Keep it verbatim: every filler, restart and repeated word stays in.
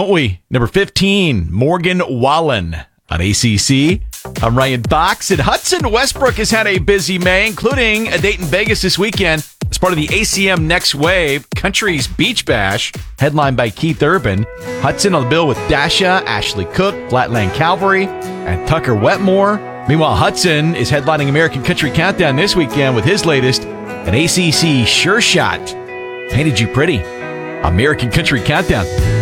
don't we? Number fifteen, Morgan Wallen on A C C. I'm Ryan Fox. And Hudson Westbrook has had a busy May, including a date in Vegas this weekend as part of the A C M Next Wave Country's Beach Bash, headlined by Keith Urban. Hudson on the bill with Dasha, Ashley Cook, Flatland Calvary, and Tucker Wetmore. Meanwhile, Hudson is headlining American Country Countdown this weekend with his latest, an A C C Sure Shot. Painted You Pretty. American Country Countdown.